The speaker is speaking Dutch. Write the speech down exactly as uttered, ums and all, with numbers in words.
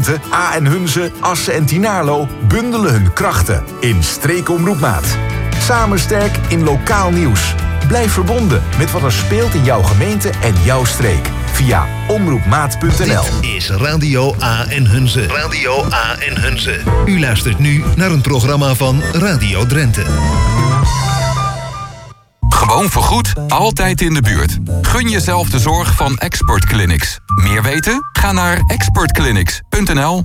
A en Hunze, Assen en Tynaarlo bundelen hun krachten in Streekomroepmaat. Samen sterk in lokaal nieuws. Blijf verbonden met wat er speelt in jouw gemeente en jouw streek. Via omroepmaat punt n l. Dit is Radio A en Hunze. Radio A en Hunze. U luistert nu naar een programma van Radio Drenthe. Gewoon voorgoed, altijd in de buurt. Gun jezelf de zorg van Expert Clinics. Meer weten? Ga naar expert clinics punt n l.